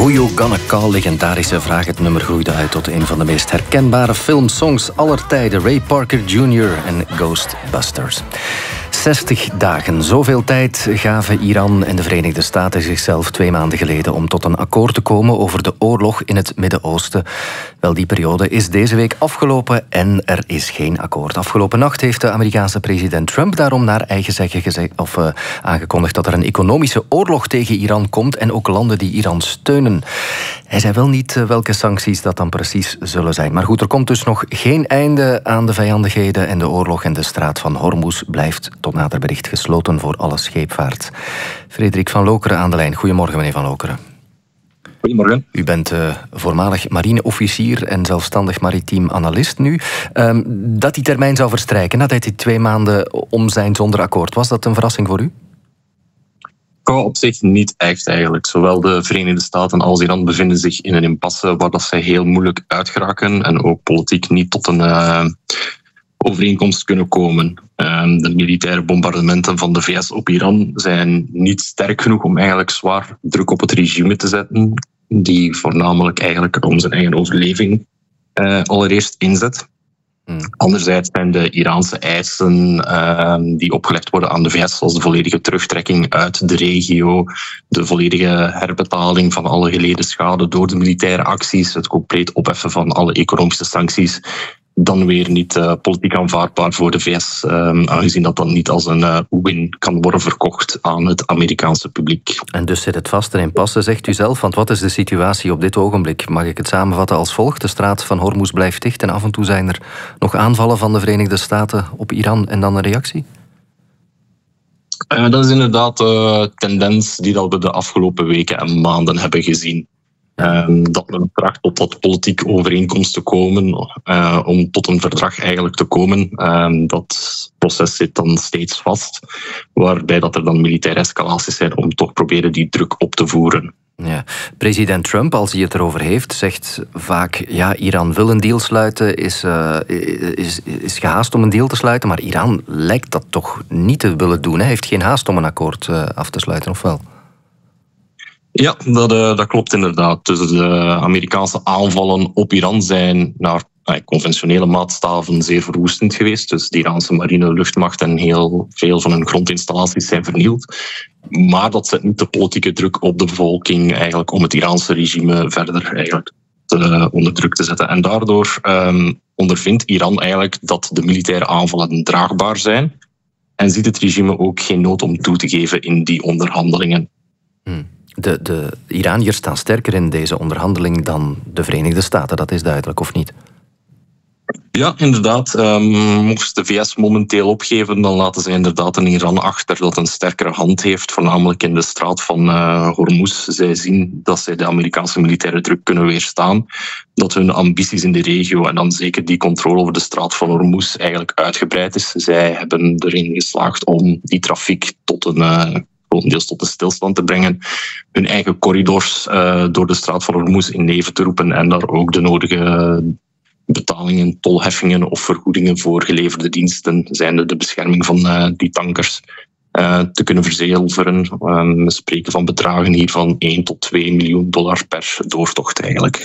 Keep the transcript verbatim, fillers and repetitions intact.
Who You Gonna Call, legendarische vraag. Het nummer groeide uit tot een van de meest herkenbare filmsongs aller tijden. Ray Parker junior en Ghostbusters. zestig dagen. Zoveel tijd gaven Iran en de Verenigde Staten zichzelf twee maanden geleden om tot een akkoord te komen over de oorlog in het Midden-Oosten. Wel, die periode is deze week afgelopen en er is geen akkoord. Afgelopen nacht heeft de Amerikaanse president Trump daarom naar eigen zeggen gezegd, of, uh, aangekondigd dat er een economische oorlog tegen Iran komt en ook landen die Iran steunen. Hij zei wel niet uh, welke sancties dat dan precies zullen zijn. Maar goed, er komt dus nog geen einde aan de vijandigheden en de oorlog en de straat van Hormuz blijft tot nader bericht gesloten voor alle scheepvaart. Frederik van Lokeren aan de lijn. Goedemorgen, meneer Van Lokeren. Goedemorgen. U bent uh, voormalig marineofficier en zelfstandig maritiem analist nu. Um, dat die termijn zou verstrijken nadat die twee maanden om zijn zonder akkoord, was dat een verrassing voor u? Oh, op zich niet echt eigenlijk. Zowel de Verenigde Staten als Iran bevinden zich in een impasse waar dat zij heel moeilijk uitgeraken en ook politiek niet tot een uh, overeenkomst kunnen komen. Um, de militaire bombardementen van de V S op Iran zijn niet sterk genoeg om eigenlijk zwaar druk op het regime te zetten, die voornamelijk eigenlijk om zijn eigen overleving uh, allereerst inzet. Hmm. Anderzijds zijn de Iraanse eisen uh, die opgelegd worden aan de V S, zoals de volledige terugtrekking uit de regio, de volledige herbetaling van alle geleden schade door de militaire acties, het compleet opheffen van alle economische sancties, dan weer niet uh, politiek aanvaardbaar voor de V S, um, aangezien dat dan niet als een uh, win kan worden verkocht aan het Amerikaanse publiek. En dus zit het vast en in passen, zegt u zelf. Want wat is de situatie op dit ogenblik? Mag ik het samenvatten als volgt? De straat van Hormuz blijft dicht en af en toe zijn er nog aanvallen van de Verenigde Staten op Iran en dan een reactie? Uh, dat is inderdaad de uh, tendens die dat we de afgelopen weken en maanden hebben gezien. Um, dat men tracht tot dat politieke overeenkomst te komen, uh, om tot een verdrag eigenlijk te komen. Um, dat proces zit dan steeds vast, waarbij dat er dan militaire escalaties zijn om toch proberen die druk op te voeren. Ja. President Trump, als hij het erover heeft, zegt vaak, ja, Iran wil een deal sluiten, is, uh, is, is gehaast om een deal te sluiten, maar Iran lijkt dat toch niet te willen doen. Hij heeft geen haast om een akkoord uh, af te sluiten, of wel? Ja, dat, uh, dat klopt inderdaad. Dus de Amerikaanse aanvallen op Iran zijn naar uh, conventionele maatstaven zeer verwoestend geweest. Dus de Iraanse marine, luchtmacht en heel veel van hun grondinstallaties zijn vernield. Maar dat zet niet de politieke druk op de bevolking eigenlijk om het Iraanse regime verder eigenlijk te, uh, onder druk te zetten. En daardoor um, ondervindt Iran eigenlijk dat de militaire aanvallen draagbaar zijn en ziet het regime ook geen nood om toe te geven in die onderhandelingen. Hmm. De, de Iraniërs staan sterker in deze onderhandeling dan de Verenigde Staten, dat is duidelijk, of niet? Ja, inderdaad. Um, mocht de V S momenteel opgeven, dan laten ze inderdaad een Iran achter dat een sterkere hand heeft, voornamelijk in de straat van uh, Hormuz. Zij zien dat zij de Amerikaanse militaire druk kunnen weerstaan, dat hun ambities in de regio en dan zeker die controle over de straat van Hormuz eigenlijk uitgebreid is. Zij hebben erin geslaagd om die trafiek tot een Uh, grotendeels tot de stilstand te brengen, hun eigen corridors uh, door de straat van Hormuz in leven te roepen en daar ook de nodige betalingen, tolheffingen of vergoedingen voor geleverde diensten, zijnde de bescherming van uh, die tankers, uh, te kunnen verzilveren. Um, we spreken van bedragen hier van één tot twee miljoen dollar per doortocht eigenlijk.